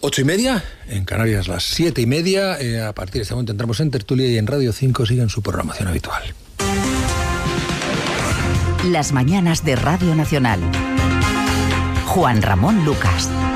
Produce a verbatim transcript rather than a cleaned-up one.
Ocho y media, en Canarias las siete y media. Eh, a partir de este momento entramos en tertulia y en Radio cinco siguen su programación habitual. Las mañanas de Radio Nacional. Juan Ramón Lucas.